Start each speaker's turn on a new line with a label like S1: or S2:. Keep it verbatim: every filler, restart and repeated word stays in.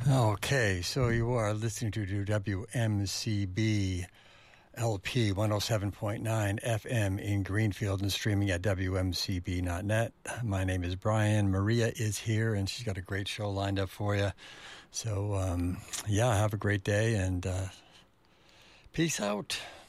S1: Okay, so you are listening to W M C B L P one oh seven point nine F M in Greenfield and streaming at W M C B dot net. My name is Brian. Maria is here, and she's got a great show lined up for you. So, um, yeah, have a great day, and uh, peace out.